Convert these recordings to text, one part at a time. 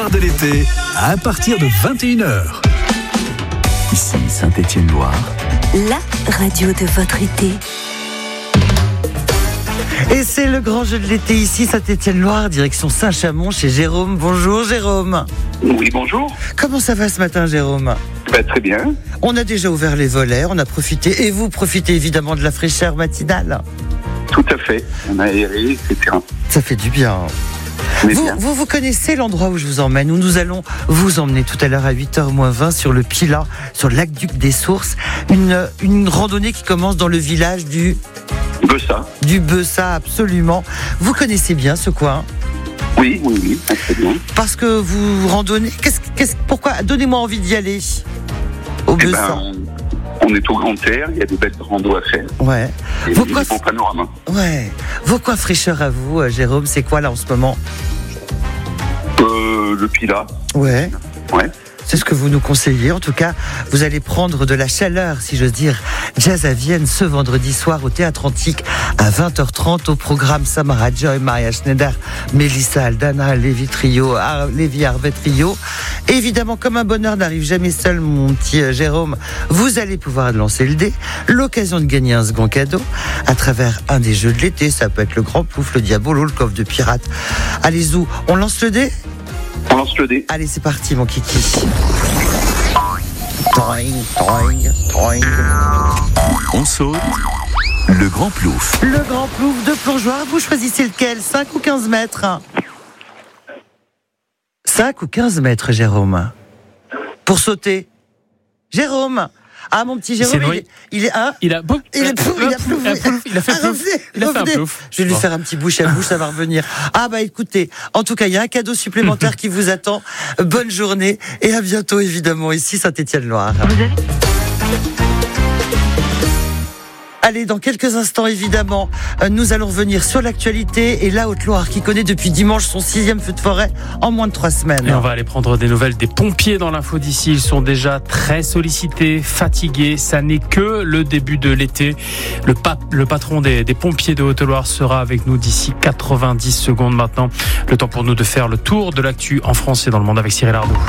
de l'été à partir de 21h. Ici Saint-Étienne-Loire, la radio de votre été. Et c'est le grand jeu de l'été ici, Saint-Étienne-Loire, direction Saint-Chamond chez Jérôme. Bonjour Jérôme. Oui, bonjour. Comment ça va ce matin Jérôme ? Très bien. On a déjà ouvert les volets, on a profité, et vous profitez évidemment de la fraîcheur matinale. Tout à fait. On a aéré, etc. Ça fait du bien. Vous connaissez l'endroit où je vous emmène, où nous allons vous emmener tout à l'heure à 8h-20 sur le Pilat, sur le lac des Sources. Une randonnée qui commence dans le village du Bessa, absolument. Vous connaissez bien ce coin ? Oui, très bien. Parce que vous randonnez. Pourquoi ? Donnez-moi envie d'y aller. Au Bessa. On est au grand air, il y a des belles randos à faire. Ouais. Et des bons panoramas. Ouais. Vos coins fraîcheurs à vous, Jérôme, c'est quoi là en ce moment ? Le Pilat. Ouais. C'est ce que vous nous conseillez. En tout cas, vous allez prendre de la chaleur, si j'ose dire. Jazz à Vienne ce vendredi soir au Théâtre Antique à 20h30 au programme Samara Joy, Maria Schneider, Mélissa Aldana, Lévi Harvey Trio. Et évidemment, comme un bonheur n'arrive jamais seul, mon petit Jérôme, vous allez pouvoir lancer le dé. L'occasion de gagner un second cadeau à travers un des jeux de l'été. Ça peut être le Grand Plouf, le Diabolo, le coffre de pirate. Allez, Zou, on lance le dé ? On lance le dé. Allez, c'est parti, mon kiki. Toing. on saute le Grand Plouf. Le Grand Plouf de plongeoir, vous choisissez lequel ? 5 ou 15 mètres ? 5 ou 15 mètres, Jérôme. Pour sauter. Jérôme. Ah, mon petit Jérôme, il est un. Il a plouf. Il a fait plouf. Il a fait un plouf. Je vais lui faire un petit bouche à bouche, ça va revenir. Ah, bah écoutez, en tout cas, il y a un cadeau supplémentaire qui vous attend. Bonne journée et à bientôt, évidemment, ici, Saint-Étienne-Loire. Allez, dans quelques instants, évidemment, nous allons revenir sur l'actualité et la Haute-Loire qui connaît depuis dimanche son 6e feu de forêt en moins de 3 semaines. Et on va aller prendre des nouvelles des pompiers dans l'info d'ici. Ils sont déjà très sollicités, fatigués. Ça n'est que le début de l'été. Le patron des pompiers de Haute-Loire sera avec nous d'ici 90 secondes maintenant. Le temps pour nous de faire le tour de l'actu en France et dans le monde avec Cyril Ardo.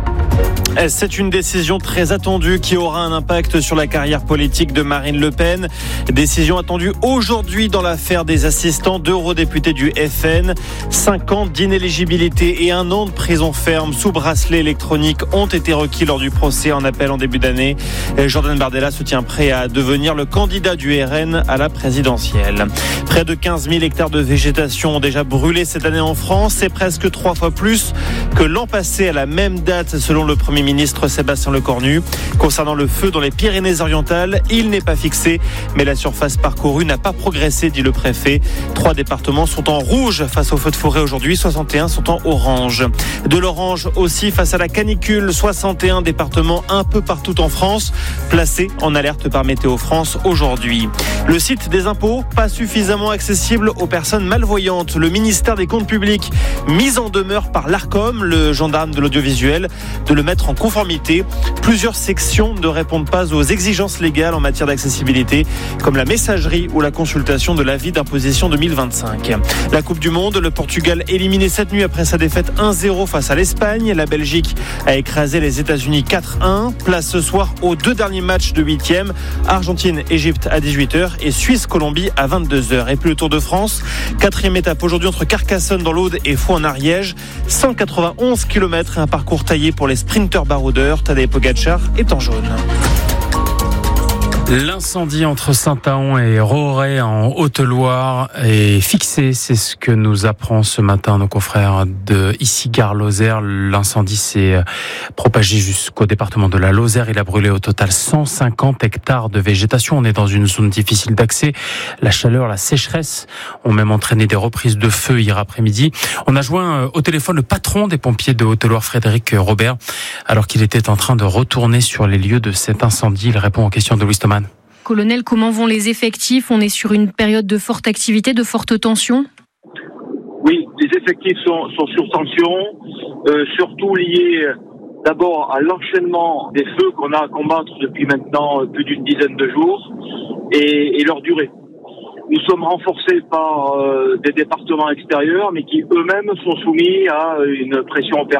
C'est une décision très attendue qui aura un impact sur la carrière politique de Marine Le Pen. Décision attendue aujourd'hui dans l'affaire des assistants d'eurodéputés du FN. 5 ans d'inéligibilité et 1 an de prison ferme sous bracelet électronique ont été requis lors du procès en appel en début d'année. Jordan Bardella se tient prêt à devenir le candidat du RN à la présidentielle. Près de 15 000 hectares de végétation ont déjà brûlé cette année en France. C'est presque 3 fois plus que l'an passé à la même date selon le Premier ministre Sébastien Lecornu. Concernant le feu dans les Pyrénées-Orientales, il n'est pas fixé, mais la surface parcourue n'a pas progressé, dit le préfet. 3 départements sont en rouge face aux feux de forêt aujourd'hui, 61 sont en orange. De l'orange aussi face à la canicule, 61 départements un peu partout en France, placés en alerte par Météo France aujourd'hui. Le site des impôts, pas suffisamment accessible aux personnes malvoyantes. Le ministère des Comptes publics, mis en demeure par l'Arcom, le gendarme de l'audiovisuel, de le mettre en conformité. Plusieurs sections ne répondent pas aux exigences légales en matière d'accessibilité, comme la messagerie ou la consultation de l'avis d'imposition 2025. La Coupe du Monde, le Portugal éliminé cette nuit après sa défaite 1-0 face à l'Espagne. La Belgique a écrasé les États-Unis 4-1. Place ce soir aux 2 derniers matchs de 8e. Argentine-Égypte à 18h et Suisse-Colombie à 22h. Et puis le Tour de France, 4e étape aujourd'hui entre Carcassonne dans l'Aude et Faux en Ariège. 191 km et un parcours taillé pour les sprinteurs baroudeurs. Tadej Pogačar est en jaune. L'incendie entre Saint-Aon et Roray en Haute-Loire est fixé. C'est ce que nous apprend ce matin nos confrères de ici Gare Lozère. L'incendie s'est propagé jusqu'au département de la Lozère. Il a brûlé au total 150 hectares de végétation. On est dans une zone difficile d'accès. La chaleur, la sécheresse ont même entraîné des reprises de feu hier après-midi. On a joint au téléphone le patron des pompiers de Haute-Loire, Frédéric Robert, alors qu'il était en train de retourner sur les lieux de cet incendie. Il répond aux questions de Louis Thomas. Colonel, comment vont les effectifs ? On est sur une période de forte activité, de forte tension ? Oui, les effectifs sont sur tension, surtout liés d'abord à l'enchaînement des feux qu'on a à combattre depuis maintenant plus d'une dizaine de jours et leur durée. Nous sommes renforcés par des départements extérieurs, mais qui eux-mêmes sont soumis à une pression opérationnelle.